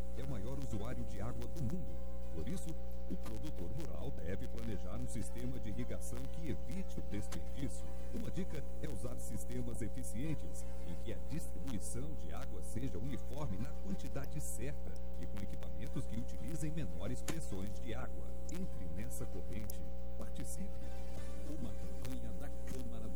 é o maior usuário de água do mundo. Por isso, o produtor rural deve planejar um sistema de irrigação que evite o desperdício. Uma dica é usar sistemas eficientes, em que a distribuição de água seja uniforme na quantidade certa e com equipamentos que utilizem menores pressões de água. Entre nessa corrente. Participe. Uma campanha da Câmara